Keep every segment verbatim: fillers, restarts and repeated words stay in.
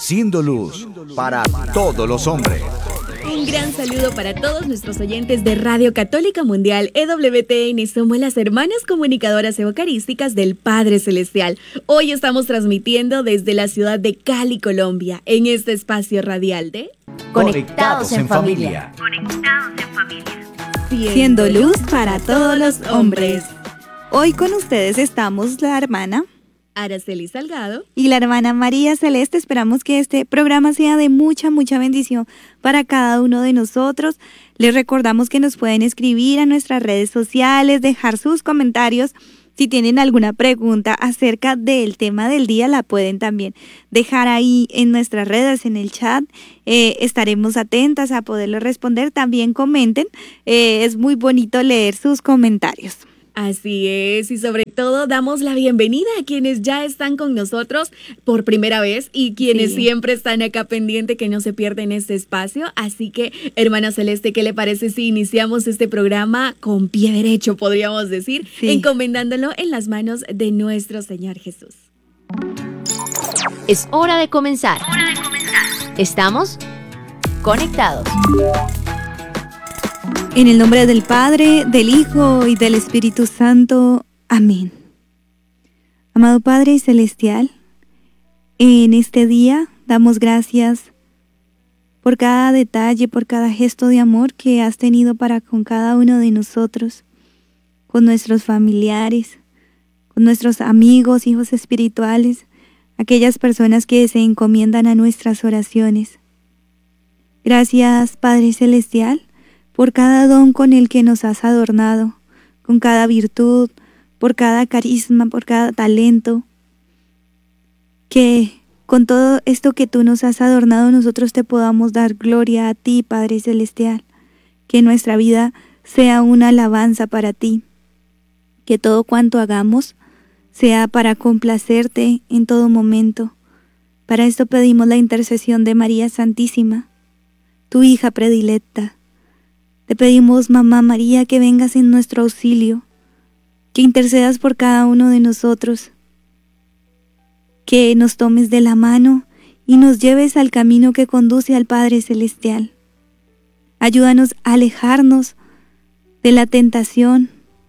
siendo luz para todos los hombres. Un gran saludo para todos nuestros oyentes de Radio Católica Mundial E W T N. Somos las hermanas comunicadoras eucarísticas del Padre Celestial. Hoy estamos transmitiendo desde la ciudad de Cali, Colombia, en este espacio radial de Conectados en Familia. Conectados en Familia. Siendo luz para todos los hombres. Hoy con ustedes estamos la hermana Araceli Salgado y la hermana María Celeste. Esperamos que este programa sea de mucha, mucha bendición para cada uno de nosotros. Les recordamos que nos pueden escribir a nuestras redes sociales, dejar sus comentarios. Si tienen alguna pregunta acerca del tema del día, la pueden también dejar ahí en nuestras redes, en el chat. Eh, estaremos atentas a poderles responder. También comenten. Eh, es muy bonito leer sus comentarios. Así es, y sobre todo damos la bienvenida a quienes ya están con nosotros por primera vez y quienes sí. siempre están acá pendiente, que no se pierden este espacio. Así que, hermana Celeste, ¿qué le parece si iniciamos este programa con pie derecho, podríamos decir, sí. encomendándolo en las manos de nuestro Señor Jesús? Es hora de comenzar. Hora de comenzar. Estamos conectados. En el nombre del Padre, del Hijo y del Espíritu Santo. Amén. Amado Padre Celestial, en este día damos gracias por cada detalle, por cada gesto de amor que has tenido para con cada uno de nosotros, con nuestros familiares, con nuestros amigos, hijos espirituales, aquellas personas que se encomiendan a nuestras oraciones. Gracias, Padre Celestial, por cada don con el que nos has adornado, con cada virtud, por cada carisma, por cada talento. Que con todo esto que tú nos has adornado, nosotros te podamos dar gloria a ti, Padre Celestial. Que nuestra vida sea una alabanza para ti. Que todo cuanto hagamos sea para complacerte en todo momento. Para esto pedimos la intercesión de María Santísima, tu hija predilecta. Te pedimos, Mamá María, que vengas en nuestro auxilio, que intercedas por cada uno de nosotros, que nos tomes de la mano y nos lleves al camino que conduce al Padre Celestial. Ayúdanos a alejarnos de la tentación.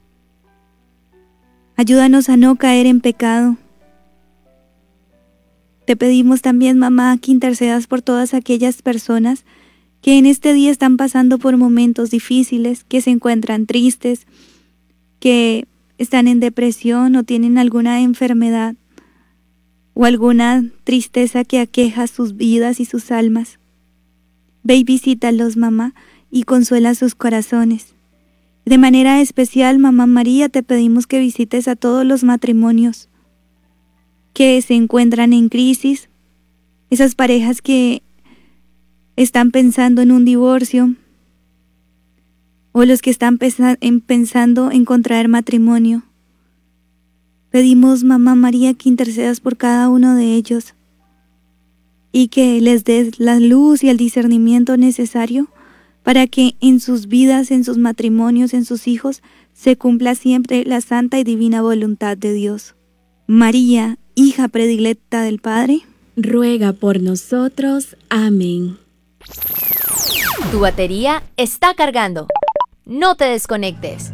Ayúdanos a no caer en pecado. Te pedimos también, Mamá, que intercedas por todas aquellas personas que en este día están pasando por momentos difíciles, que se encuentran tristes, que están en depresión o tienen alguna enfermedad o alguna tristeza que aqueja sus vidas y sus almas. Ve y visítalos, Mamá, y consuela sus corazones. De manera especial, Mamá María, te pedimos que visites a todos los matrimonios que se encuentran en crisis, esas parejas que están pensando en un divorcio, o los que están pensando en contraer matrimonio. Pedimos, Mamá María, que intercedas por cada uno de ellos y que les des la luz y el discernimiento necesario para que en sus vidas, en sus matrimonios, en sus hijos, se cumpla siempre la santa y divina voluntad de Dios. María, hija predilecta del Padre, ruega por nosotros. Amén. Tu batería está cargando. No te desconectes.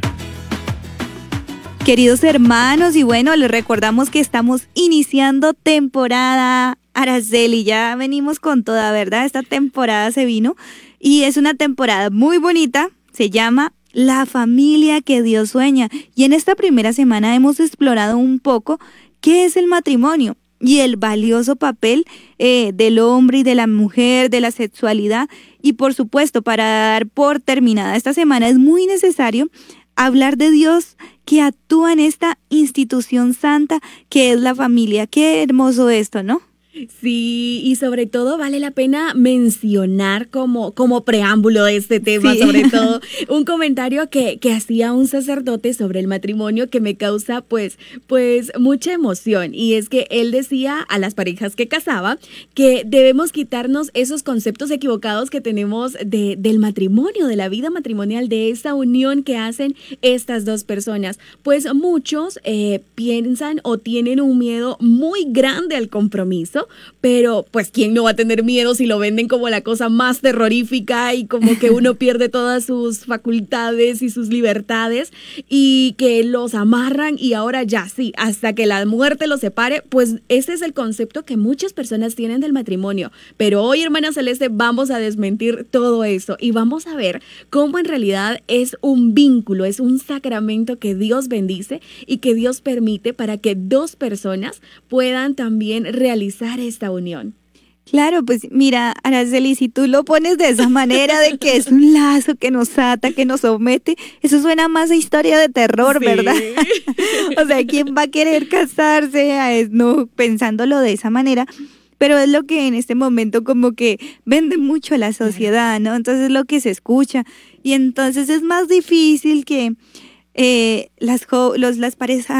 Queridos hermanos, y bueno, les recordamos que estamos iniciando temporada. Araceli, ya venimos con toda, ¿verdad? Esta temporada se vino y es una temporada muy bonita. Se llama La familia que Dios sueña. Y en esta primera semana hemos explorado un poco qué es el matrimonio y el valioso papel eh, del hombre y de la mujer, de la sexualidad. Y por supuesto, para dar por terminada esta semana, es muy necesario hablar de Dios que actúa en esta institución santa que es la familia. Qué hermoso esto, ¿no? Sí, y sobre todo vale la pena mencionar como, como preámbulo de este tema, sí. sobre todo un comentario que, que hacía un sacerdote sobre el matrimonio que me causa pues, pues mucha emoción, y es que él decía a las parejas que casaba que debemos quitarnos esos conceptos equivocados que tenemos de, del matrimonio, de la vida matrimonial, de esta unión que hacen estas dos personas, pues muchos eh, piensan o tienen un miedo muy grande al compromiso. eso, pero pues quién no va a tener miedo si lo venden como la cosa más terrorífica y como que uno pierde todas sus facultades y sus libertades y que los amarran y ahora ya sí, hasta que la muerte los separe. Pues ese es el concepto que muchas personas tienen del matrimonio, pero hoy, hermana Celeste, vamos a desmentir todo eso y vamos a ver cómo en realidad es un vínculo, es un sacramento que Dios bendice y que Dios permite para que dos personas puedan también realizar esta unión. Claro, pues mira, Araceli, si tú lo pones de esa manera de que es un lazo que nos ata, que nos somete, eso suena más a historia de terror, sí, ¿verdad? O sea, ¿quién va a querer casarse a es, no, pensándolo de esa manera? Pero es lo que en este momento como que vende mucho a la sociedad, ¿no? Entonces es lo que se escucha y entonces es más difícil que eh, las, jo- los, las parejas